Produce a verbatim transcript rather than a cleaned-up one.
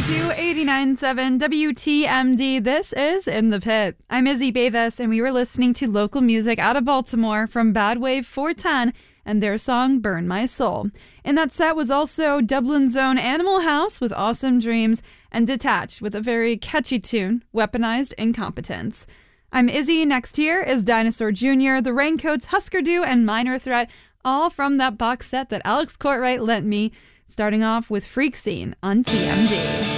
to eighty-nine point seven W T M D. This is In the Pit. I'm Izzy Bavis, and we were listening to local music out of Baltimore from Bad Wave four ten and their song Burn My Soul. In that set was also Dublin's own Animal House with Awesome Dreams and Detached with a very catchy tune, Weaponized Incompetence. I'm Izzy. Next here is Dinosaur Junior, The Raincoats, Husker Du, and Minor Threat, all from that box set that Alex Courtwright lent me, starting off with Freak Scene on T M D.